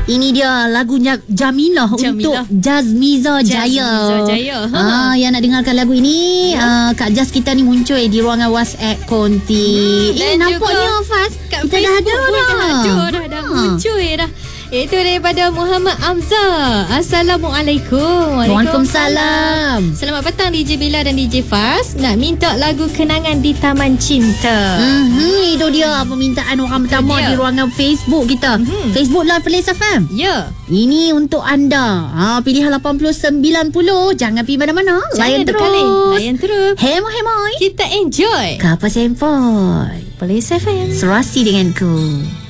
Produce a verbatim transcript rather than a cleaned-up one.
Ini dia lagunya Jamilah, Jamilah. untuk Jazmiza Jaya. Jazmiza Jaya. Ha. Ah, yang nak dengarkan lagu ini, ya. uh, Kak Jaz kita ni muncul eh, di ruangan WhatsApp Konti. Hmm, eh, nampaknya Faz, kat kita dah ada Facebook dah. Dah ada dah, dah Ha. muncul dah. Itu daripada Muhammad Amzah. Assalamualaikum. Waalaikumsalam. Selamat petang D J Bila dan D J Faz. Nak minta lagu Kenangan di Taman Cinta. Mm-hmm, itu dia permintaan orang pertama dia. di ruangan Facebook kita. Mhm. Facebook Live Playlist F M. Ya. Ini untuk anda. Ha, pilihan lapan puluh sembilan puluh. Jangan pergi mana-mana. Layan Jangan terus. berkali. Layan terus. Hemoi-hemoi. Kita enjoy. Kapal sempoi. Playlist F M. Serasi denganku.